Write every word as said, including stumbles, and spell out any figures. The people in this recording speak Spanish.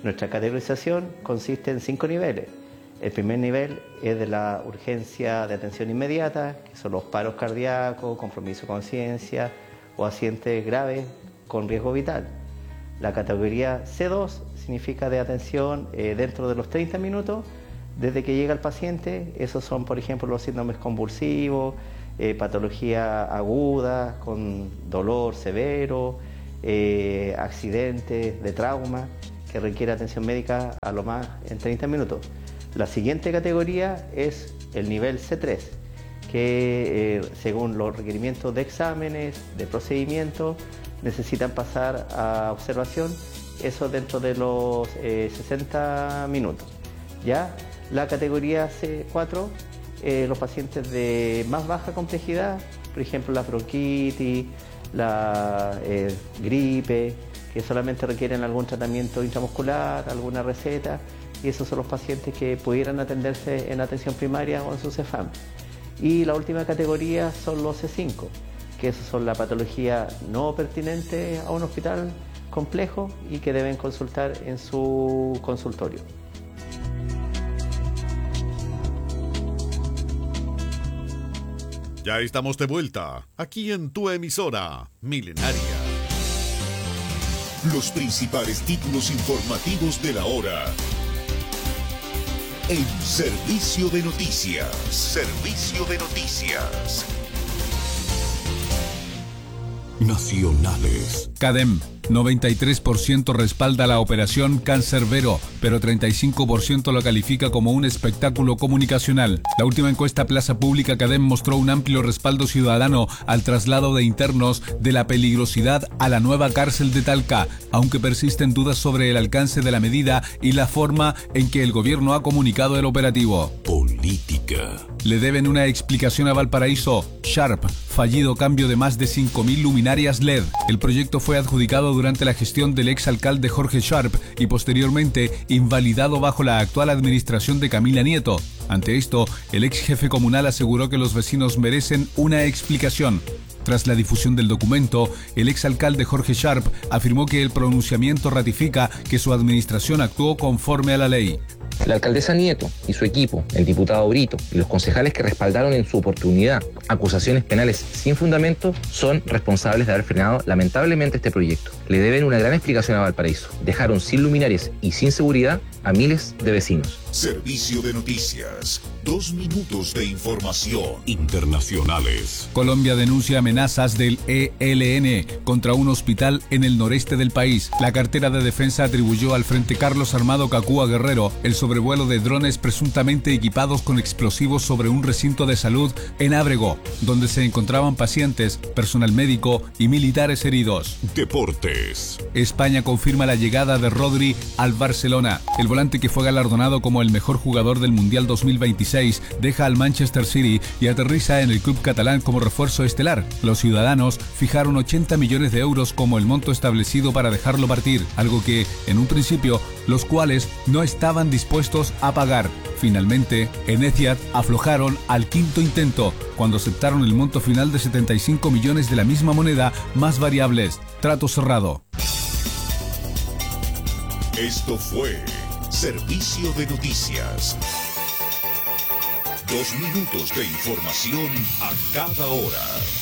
Nuestra categorización consiste en cinco niveles. El primer nivel es de la urgencia de atención inmediata, que son los paros cardíacos, compromiso de conciencia o accidentes graves con riesgo vital. La categoría C dos significa de atención eh, dentro de los treinta minutos desde que llega el paciente. Esos son, por ejemplo, los síndromes convulsivos, eh, patología aguda con dolor severo, eh, accidentes de trauma que requiere atención médica a lo más en treinta minutos. La siguiente categoría es el nivel C tres, que eh, según los requerimientos de exámenes, de procedimientos, necesitan pasar a observación, eso dentro de los eh, sesenta minutos. ¿Ya? La categoría C cuatro, eh, los pacientes de más baja complejidad, por ejemplo la bronquitis, la eh, gripe, que solamente requieren algún tratamiento intramuscular, alguna receta, y esos son los pacientes que pudieran atenderse en atención primaria o en su CEFAM. Y la última categoría son los C cinco, que esos son la patología no pertinente a un hospital complejo y que deben consultar en su consultorio. Ya estamos de vuelta, aquí en tu emisora Milenaria. Los principales títulos informativos de la hora en Servicio de Noticias. Servicio de Noticias. Nacionales. CADEM, noventa y tres por ciento respalda la operación Cancerbero, pero treinta y cinco por ciento lo califica como un espectáculo comunicacional. La última encuesta Plaza Pública CADEM mostró un amplio respaldo ciudadano al traslado de internos de la peligrosidad a la nueva cárcel de Talca, aunque persisten dudas sobre el alcance de la medida y la forma en que el gobierno ha comunicado el operativo. Política. Le deben una explicación a Valparaíso. Sharp, fallido cambio de más de cinco mil luminarias L E D. El proyecto fue adjudicado durante la gestión del exalcalde Jorge Sharp y posteriormente invalidado bajo la actual administración de Camila Nieto. Ante esto, el ex jefe comunal aseguró que los vecinos merecen una explicación. Tras la difusión del documento, el exalcalde Jorge Sharp afirmó que el pronunciamiento ratifica que su administración actuó conforme a la ley. La alcaldesa Nieto y su equipo, el diputado Brito y los concejales que respaldaron en su oportunidad acusaciones penales sin fundamento son responsables de haber frenado lamentablemente este proyecto. Le deben una gran explicación a Valparaíso. Dejaron sin luminarias y sin seguridad a miles de vecinos. Servicio de Noticias. Dos minutos de información. Internacionales. Colombia denuncia amenazas del E L N contra un hospital en el noreste del país. La cartera de defensa atribuyó al Frente Carlos Armado Cacúa Guerrero el sobrevuelo de drones presuntamente equipados con explosivos sobre un recinto de salud en Ábrego, donde se encontraban pacientes, personal médico y militares heridos. Deportes. España confirma la llegada de Rodri al Barcelona. El volante, que fue galardonado como el mejor jugador del Mundial dos mil veintiséis, deja al Manchester City y aterriza en el club catalán como refuerzo estelar. Los ciudadanos fijaron ochenta millones de euros como el monto establecido para dejarlo partir, algo que, en un principio, los cuales no estaban dispuestos a pagar. Finalmente, en Etihad aflojaron al quinto intento, cuando aceptaron el monto final de setenta y cinco millones de la misma moneda más variables. Trato cerrado. Esto fue Servicio de Noticias. Dos minutos de información a cada hora.